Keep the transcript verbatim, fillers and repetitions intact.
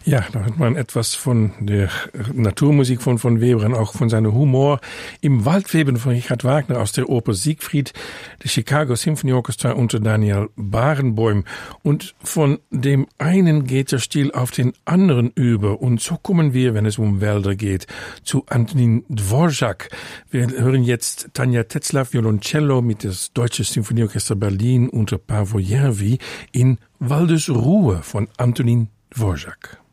Ja, da hört man etwas von der Naturmusik von von Webern, auch von seinem Humor. Im Waldweben von Richard Wagner aus der Oper Siegfried, der Chicago Symphony Orchestra unter Daniel Barenboim. Und von dem einen geht der Stil auf den anderen über. Und so kommen wir, wenn es um Wälder geht, zu Antonin Dvorak. Wir hören jetzt Tanja Tetzlaff Violoncello mit das Deutsche Symphonieorchester Berlin unter Paavo Järvi in Waldesruhe von Antonin Dvorak.